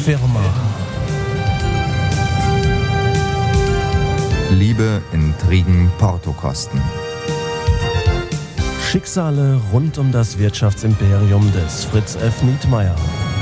Firma. Liebe, Intrigen, Portokosten. Schicksale rund um das Wirtschaftsimperium des Fritz F. Nietmeyer.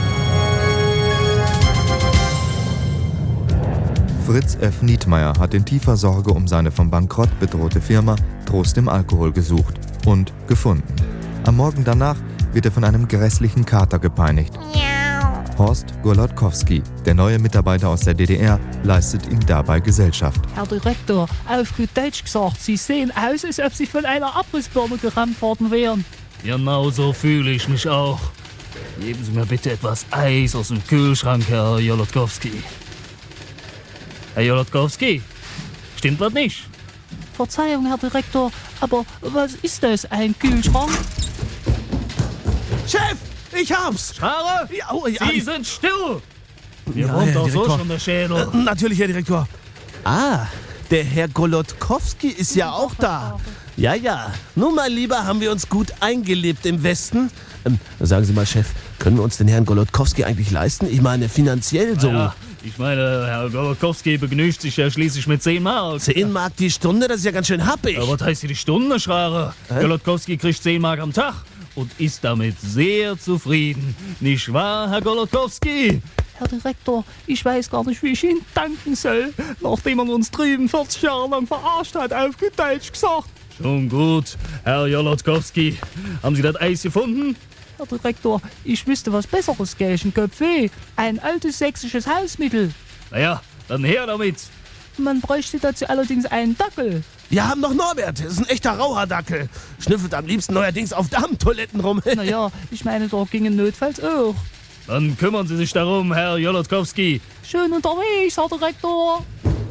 Fritz F. Nietmeyer hat in tiefer Sorge um seine vom Bankrott bedrohte Firma Trost im Alkohol gesucht und gefunden. Am Morgen danach wird er von einem grässlichen Kater gepeinigt. Horst Golodkowski, der neue Mitarbeiter aus der DDR, leistet ihm dabei Gesellschaft. Herr Direktor, auf gut Deutsch gesagt, Sie sehen aus, als ob Sie von einer Abrissbirne gerammt worden wären. Genau so fühle ich mich auch. Geben Sie mir bitte etwas Eis aus dem Kühlschrank, Herr Jolodkowski. Herr Jolodkowski, stimmt was nicht? Verzeihung, Herr Direktor, aber was ist das, ein Kühlschrank? Chef, ich hab's! Schare, Sie sind still! Mir Ja, wurmt Herr doch so Direktor. schon der Schädel. Natürlich, Herr Direktor. Der Herr Golodkowski ist ja auch da. Ja. Nun, mein Lieber, haben wir uns gut eingelebt im Westen. Sagen Sie mal, Chef, können wir uns den Herrn Golodkowski eigentlich leisten? Ich meine, finanziell so. Ja, ich meine, Herr Golodkowski begnügt sich ja schließlich mit 10 Mark. 10 Mark die Stunde, das ist ja ganz schön happig. Aber was heißt hier die Stunde, Schrare? Golodkowski kriegt 10 Mark am Tag und ist damit sehr zufrieden. Nicht wahr, Herr Golodkowski? Herr Direktor, ich weiß gar nicht, wie ich Ihnen danken soll, nachdem man uns drüben 40 Jahre lang verarscht hat, auf gut Deutsch gesagt. Schon gut, Herr Jolodkowski. Haben Sie das Eis gefunden? Herr Direktor, ich wüsste was Besseres, Gelchenkopf-Weh. Ein altes sächsisches Hausmittel. Naja, dann her damit. Man bräuchte dazu allerdings einen Dackel. Wir haben noch Norbert, das ist ein echter Rauherdackel. Schnüffelt am liebsten neuerdings auf Damentoiletten rum. Naja, ich meine, da gingen notfalls auch. Dann kümmern Sie sich darum, Herr Jolodkowski. Schön unterwegs, Herr Direktor.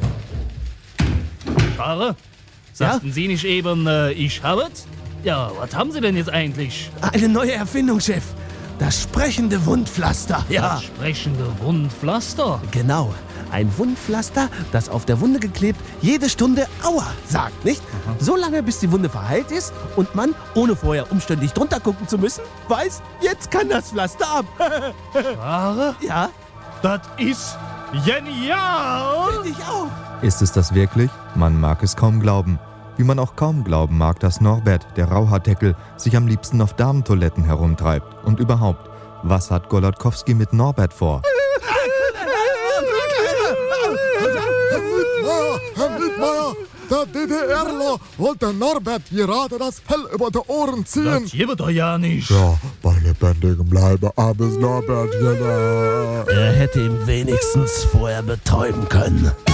Schrare? Sagten Sie nicht eben, ich habe es? Ja, was haben Sie denn jetzt eigentlich? Eine neue Erfindung, Chef. Das sprechende Wundpflaster. Das sprechende Wundpflaster. Genau. Ein Wundpflaster, das auf der Wunde geklebt jede Stunde Aua sagt, nicht? So lange, bis die Wunde verheilt ist und man, ohne vorher umständlich drunter gucken zu müssen, weiß, jetzt kann das Pflaster ab. Schrare? Ja, Das ist genial! finde ich auch. Ist es das wirklich? Man mag es kaum glauben. Wie man auch kaum glauben mag, dass Norbert, der Rauhaardeckel, sich am liebsten auf Damentoiletten herumtreibt. Und überhaupt, was hat Golodkowski mit Norbert vor? Herr Nietmeyer, der DDRler wollte Norbert gerade das Fell über die Ohren ziehen. Das gibt doch ja nicht. Ja, bei lebendigem Leibe, armes Norbert. Er hätte ihn wenigstens vorher betäuben können.